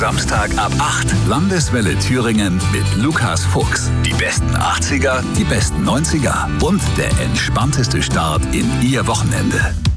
Samstag ab 8. Landeswelle Thüringen mit Lukas Fuchs. Die besten 80er, die besten 90er und der entspannteste Start in Ihr Wochenende.